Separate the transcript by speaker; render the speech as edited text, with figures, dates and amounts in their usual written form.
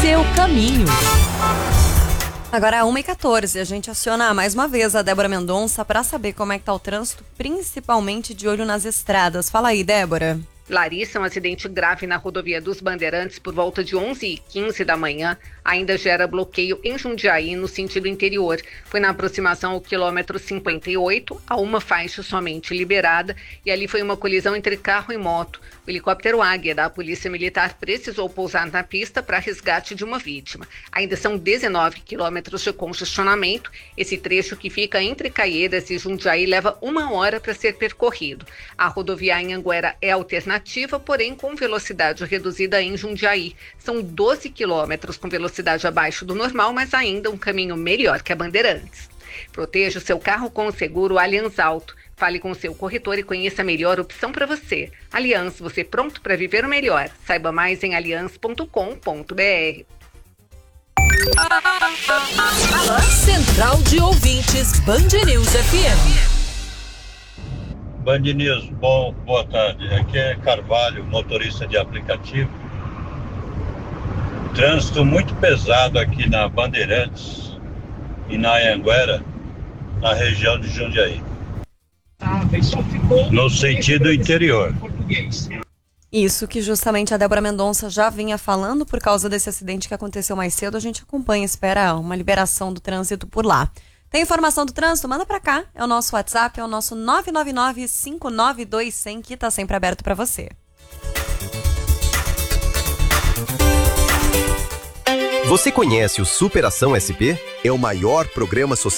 Speaker 1: seu caminho. Agora é 1h14, a gente aciona mais uma vez a Débora Mendonça para saber como é que tá o trânsito, principalmente de olho nas estradas. Fala aí, Débora.
Speaker 2: Larissa, um acidente grave na rodovia dos Bandeirantes por volta de 11h15 da manhã ainda gera bloqueio em Jundiaí, no sentido interior. Foi na aproximação ao quilômetro 58, a uma faixa somente liberada, e ali foi uma colisão entre carro e moto. O helicóptero Águia da Polícia Militar precisou pousar na pista para resgate de uma vítima. Ainda são 19 quilômetros de congestionamento. Esse trecho que fica entre Caieiras e Jundiaí leva 1 hora para ser percorrido. A rodovia Anhanguera é alternativa, porém com velocidade reduzida em Jundiaí. São 12 quilômetros com velocidade abaixo do normal, mas ainda um caminho melhor que a Bandeirantes. Proteja o seu carro com o seguro Allianz Auto. Fale com o seu corretor e conheça a melhor opção para você. Allianz, você pronto para viver o melhor. Saiba mais em allianz.com.br.
Speaker 1: Central de Ouvintes, Band News FM.
Speaker 3: Band News, boa tarde. Aqui é Carvalho, motorista de aplicativo. Trânsito muito pesado aqui na Bandeirantes e na Anhanguera, na região de Jundiaí. No sentido interior.
Speaker 1: Isso que justamente a Débora Mendonça já vinha falando por causa desse acidente que aconteceu mais cedo. A gente acompanha, espera uma liberação do trânsito por lá. Tem informação do trânsito? Manda pra cá. É o nosso WhatsApp, é o nosso 999-592-100 que tá sempre aberto pra você.
Speaker 4: Você conhece o Superação SP? É o maior programa social